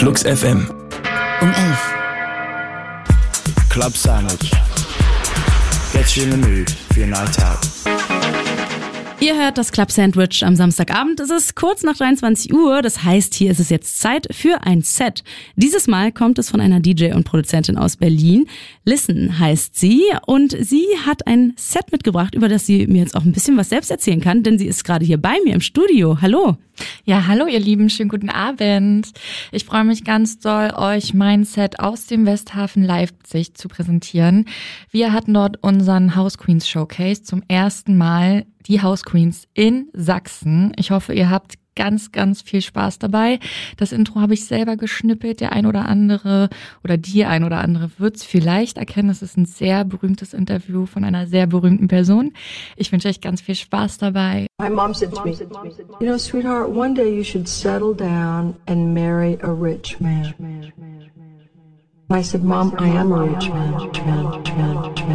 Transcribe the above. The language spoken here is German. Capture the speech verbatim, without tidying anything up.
Flux F M. Um elf. Club Sandwich. Get you in the mood for your night out. Ihr hört das Club Sandwich am Samstagabend. Es ist kurz nach dreiundzwanzig Uhr, das heißt, hier ist es jetzt Zeit für ein Set. Dieses Mal kommt es von einer D J und Produzentin aus Berlin. Listen heißt sie und sie hat ein Set mitgebracht, über das sie mir jetzt auch ein bisschen was selbst erzählen kann, denn sie ist gerade hier bei mir im Studio. Hallo. Ja, hallo ihr Lieben, schönen guten Abend. Ich freue mich ganz doll, euch mein Set aus dem Westhafen Leipzig zu präsentieren. Wir hatten dort unseren House Queens Showcase zum ersten Mal, die House Queens in Sachsen. Ich hoffe, ihr habt ganz, ganz viel Spaß dabei. Das Intro habe ich selber geschnippelt. Der ein oder andere oder die ein oder andere wird es vielleicht erkennen. Es ist ein sehr berühmtes Interview von einer sehr berühmten Person. Ich wünsche euch ganz viel Spaß dabei. My mom said to me, you know, sweetheart, one day you should settle down and marry a rich man. And I said, Mom, I am a rich man.